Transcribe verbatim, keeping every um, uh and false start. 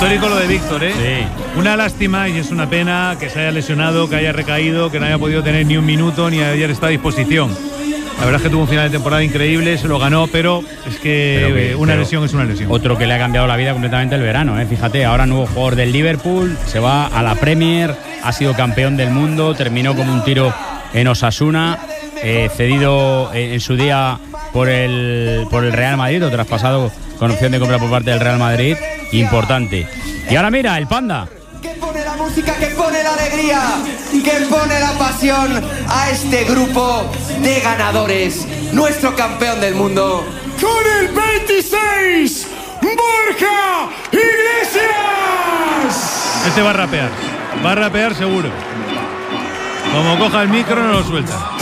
Histórico lo de Víctor, ¿eh? Sí. Una lástima y es una pena que se haya lesionado, que haya recaído, que no haya podido tener ni un minuto ni ayer está a disposición. La verdad es que tuvo un final de temporada increíble, se lo ganó, pero es que, pero que una pero lesión es una lesión. Otro que le ha cambiado la vida completamente el verano, ¿eh? Fíjate, ahora nuevo jugador del Liverpool, se va a la Premier, ha sido campeón del mundo, terminó como un tiro en Osasuna, eh, cedido en, en su día por el, por el Real Madrid, o traspasado con opción de compra por parte del Real Madrid, importante. Y ahora mira, el Panda. Que pone la música, que pone la alegría, que pone la pasión a este grupo de ganadores. Nuestro campeón del mundo. Con el veintiséis, Borja Iglesias. Este va a rapear, va a rapear seguro. Como coja el micro no lo suelta.